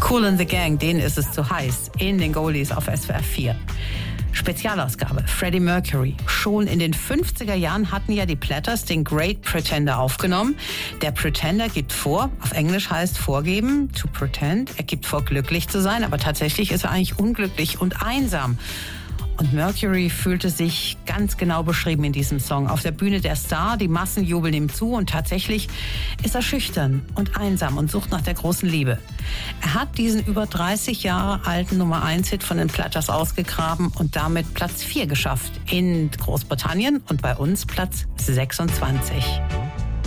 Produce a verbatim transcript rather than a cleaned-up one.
Kool and the Gang, denen ist es zu heiß. In den Goldies auf S W R vier. Spezialausgabe, Freddie Mercury. Schon in den fünfziger Jahren hatten ja die Platters den Great Pretender aufgenommen. Der Pretender gibt vor, auf Englisch heißt vorgeben, to pretend. Er gibt vor, glücklich zu sein, aber tatsächlich ist er eigentlich unglücklich und einsam. Und Mercury fühlte sich ganz genau beschrieben in diesem Song. Auf der Bühne der Star, die Massen jubeln ihm zu und tatsächlich ist er schüchtern und einsam und sucht nach der großen Liebe. Er hat diesen über dreißig Jahre alten Nummer eins Hit von den Platters ausgegraben und damit Platz vier geschafft in Großbritannien und bei uns Platz sechsundzwanzig.